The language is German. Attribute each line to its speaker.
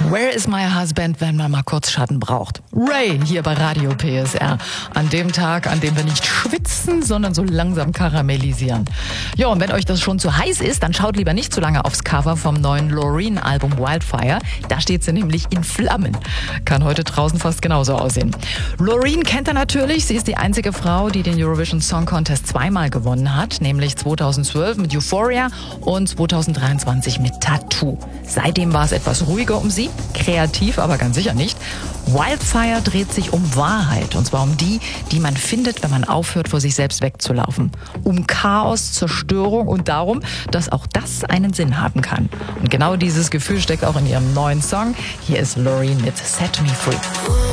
Speaker 1: Where is my husband, wenn man mal kurz Schatten braucht? Ray hier bei Radio PSR. An dem Tag, an dem wir nicht schwitzen, sondern so langsam karamellisieren. Ja, und wenn euch das schon zu heiß ist, dann schaut lieber nicht zu lange aufs Cover vom neuen Loreen-Album Wildfire. Da steht sie nämlich in Flammen. Kann heute draußen fast genauso aussehen. Loreen kennt ihr natürlich. Sie ist die einzige Frau, die den Eurovision Song Contest zweimal gewonnen hat. Nämlich 2012 mit Euphoria und 2023 mit Tattoo. Seitdem war es etwas ruhiger um sie. Kreativ, aber ganz sicher nicht. Wildfire dreht sich um Wahrheit. Und zwar um die man findet, wenn man aufhört, vor sich selbst wegzulaufen. Um Chaos, Zerstörung und darum, dass auch das einen Sinn haben kann. Und genau dieses Gefühl steckt auch in ihrem neuen Song. Hier ist Loreen mit Set Me Free.